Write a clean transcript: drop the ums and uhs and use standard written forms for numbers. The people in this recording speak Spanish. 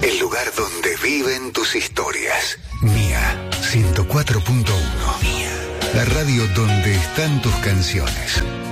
El lugar donde viven tus historias. Mía 104.1. La radio donde están tus canciones.